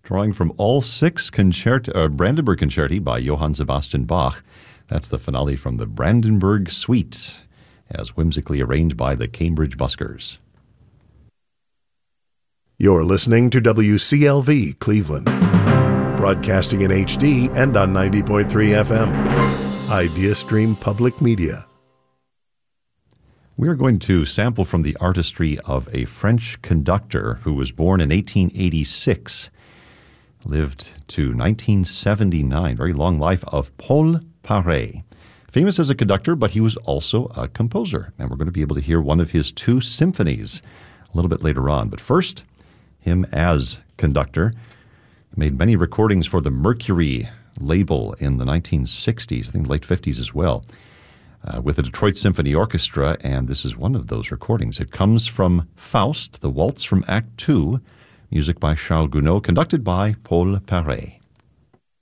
Drawing from all six Brandenburg Concerti by Johann Sebastian Bach. That's the finale from the Brandenburg Suite, as whimsically arranged by the Cambridge Buskers. You're listening to WCLV Cleveland, broadcasting in HD and on 90.3 FM. IdeaStream Public Media. We're going to sample from the artistry of a French conductor who was born in 1886, lived to 1979, very long life, of Paul Paret. Famous as a conductor, but he was also a composer, and we're going to be able to hear one of his two symphonies a little bit later on. But first, him as conductor. He made many recordings for the Mercury label in the 1960s, I think late 50s as well, with the Detroit Symphony Orchestra, and this is one of those recordings. It comes from Faust, the Waltz from Act 2, music by Charles Gounod, conducted by Paul Paret.